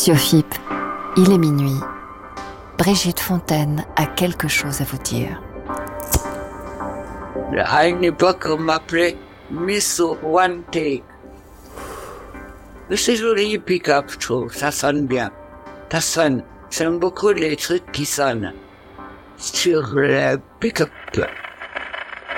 Monsieur Fipp, il est minuit. Brigitte Fontaine a quelque chose à vous dire. À une époque, on m'appelait Miss One Take. Mais c'est joli, pick-up, je trouve. Ça sonne bien. Ça sonne. J'aime beaucoup les trucs qui sonnent. Sur le pick-up.